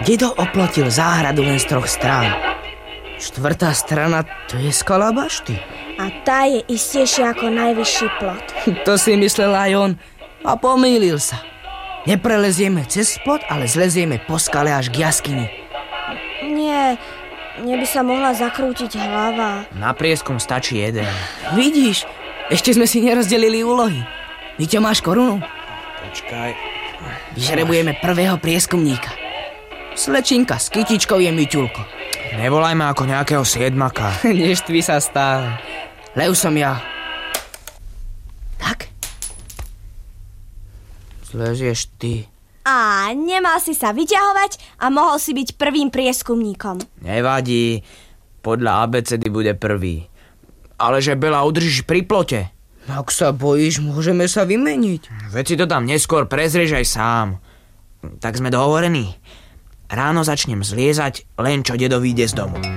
Dedo oplotil záhradu len z 3 strán. 4. strana, to je skala bašty. A tá je istejšia ako najvyšší plot. To si myslel aj on a pomýlil sa. Neprelezieme cez plot, ale zlezieme po skale až k jaskyni. Nie, mne by sa mohla zakrútiť hlava. Na prieskum stačí jeden. Vidíš, ešte sme si nerozdelili úlohy. Víťo, máš korunu? Počkaj. Vyžrebujeme prvého prieskumníka. Slečinka s kytičkou je Miťulko. Nevolaj ma ako nejakého 7-ka. Neštví sa stále. Lev som ja. Tak? Zlezieš ty. A nemal si sa vyťahovať a mohol si byť prvým prieskumníkom. Nevadí, podľa abecedy bude prvý. Ale že Bela udržíš pri plote. Ak sa bojíš, môžeme sa vymeniť. Veď si to tam neskôr prezrieš aj sám. Tak sme dohovorení. Ráno začnem zliezať, len čo dedo vyjde z domu.